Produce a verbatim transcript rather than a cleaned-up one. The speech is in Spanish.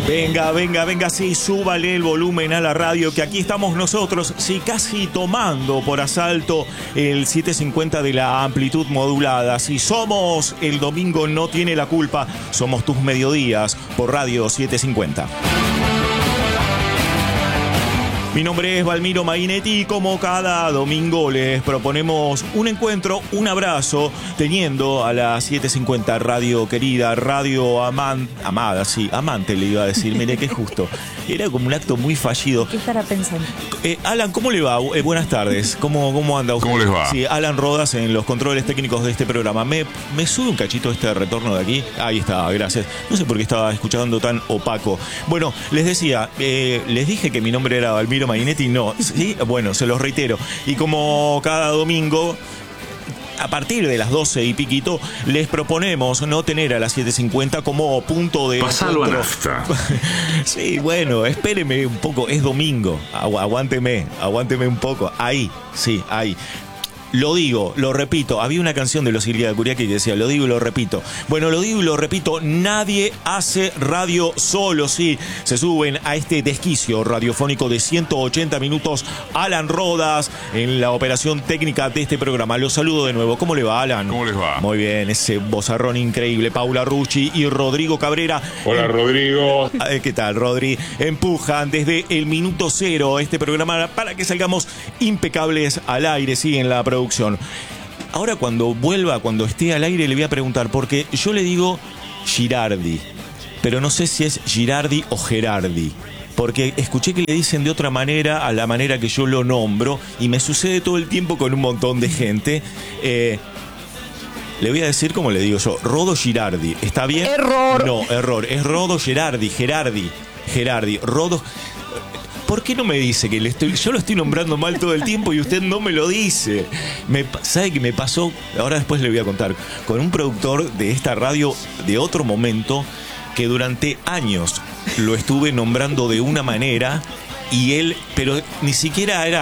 Venga, venga, venga, sí, súbale el volumen a la radio, que aquí estamos nosotros, sí, casi tomando por asalto el setecientos cincuenta de la amplitud modulada. Si somos El Domingo No Tiene la Culpa, somos tus mediodías por Radio setecientos cincuenta. Mi nombre es Valmiro Mainetti y como cada domingo les proponemos un encuentro, un abrazo, teniendo a la setecientos cincuenta radio querida, radio aman, amada, sí, amante le iba a decir, mire qué justo. Era como un acto muy fallido. ¿Qué estará pensando? Eh, Alan, ¿cómo le va? Eh, buenas tardes. ¿Cómo, cómo anda usted? ¿Cómo les va? Sí, Alan Rodas en los controles técnicos de este programa. ¿Me, me sube un cachito este retorno de aquí? Ahí está, gracias. No sé por qué estaba escuchando tan opaco. Bueno, les decía, eh, les dije que mi nombre era Valmiro Mainetti, no. Sí, bueno, se los reitero. Y como cada domingo, a partir de las doce y piquito, les proponemos no tener a las siete cincuenta como punto de Pasalo encuentro. a nafta. Sí, bueno, espéreme un poco, es domingo. Agu- aguánteme, aguánteme un poco. Ahí, sí, ahí. Lo digo, lo repito, había una canción de los Ilíada Kuriaki que decía, lo digo y lo repito. Bueno, lo digo y lo repito, nadie hace radio solo, sí. Se suben a este desquicio radiofónico de ciento ochenta minutos Alan Rodas en la operación técnica de este programa. Los saludo de nuevo. ¿Cómo le va, Alan? ¿Cómo les va? Muy bien, ese vozarrón increíble. Paula Rucci y Rodrigo Cabrera. Hola, Rodrigo. Eh, ¿Qué tal, Rodri? Empujan desde el minuto cero este programa para que salgamos impecables al aire, sí, en la producción. Ahora cuando vuelva, cuando esté al aire, le voy a preguntar, porque yo le digo Girardi, pero no sé si es Girardi o Gerardi, porque escuché que le dicen de otra manera a la manera que yo lo nombro, y me sucede todo el tiempo con un montón de gente. Eh, le voy a decir como le digo yo, Rodo Girardi, ¿está bien? Error. No, error, es Rodo Gerardi, Gerardi, Gerardi, Rodo... ¿Por qué no me dice que le estoy, yo lo estoy nombrando mal todo el tiempo y usted no me lo dice? Me, ¿Sabe qué me pasó? Ahora después le voy a contar. Con un productor de esta radio de otro momento que durante años lo estuve nombrando de una manera y él, pero ni siquiera era